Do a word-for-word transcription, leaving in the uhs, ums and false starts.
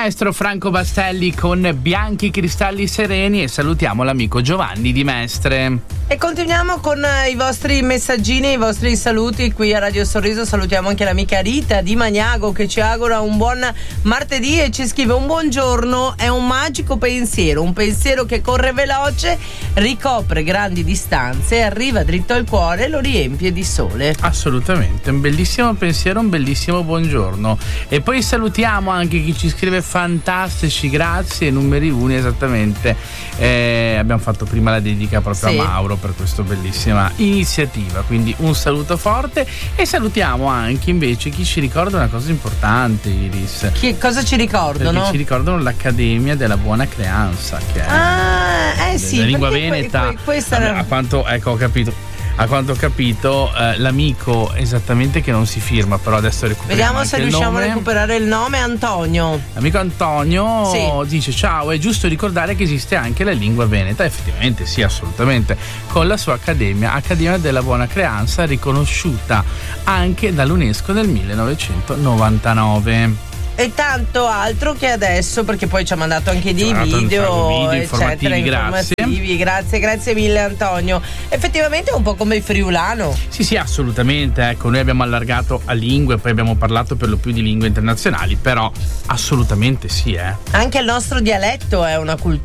maestro Franco Bastelli con Bianchi Cristalli Sereni e salutiamo l'amico Giovanni di Mestre. E continuiamo con i vostri messaggini, i vostri saluti qui a Radio Sorriso. Salutiamo anche l'amica Rita di Magnago che ci augura un buon martedì e ci scrive: un buongiorno, è un magico pensiero, un pensiero che corre veloce, ricopre grandi distanze, arriva dritto al cuore e lo riempie di sole. Assolutamente, un bellissimo pensiero, un bellissimo buongiorno. E poi salutiamo anche chi ci scrive: fantastici, grazie, numeri uni, esattamente. Eh, abbiamo fatto prima la dedica proprio sì. a Mauro per questa bellissima iniziativa, quindi un saluto forte. E salutiamo anche invece chi ci ricorda una cosa importante, Iris. Che cosa ci ricordano? Perché ci ricordano l'Accademia della Buona Creanza, che è ah, eh sì, la lingua veneta. Que- que- questa Vabbè, era... a quanto ecco ho capito A quanto ho capito, eh, l'amico esattamente che non si firma, però adesso recuperiamo. Vediamo se riusciamo a recuperare il nome. Antonio. L'amico Antonio sì. dice: ciao, è giusto ricordare che esiste anche la lingua veneta. Effettivamente sì, assolutamente, con la sua accademia, Accademia della Buona Creanza, riconosciuta anche dall'UNESCO nel millenovecentonovantanove. E tanto altro che adesso, perché poi ci ha mandato anche dei video, video eccetera, informativi, informativi. Grazie, grazie mille Antonio. Effettivamente è un po' come il friulano. Sì, sì, assolutamente. Ecco, noi abbiamo allargato a lingue, poi abbiamo parlato per lo più di lingue internazionali, però assolutamente sì, eh. Anche il nostro dialetto è una cultura.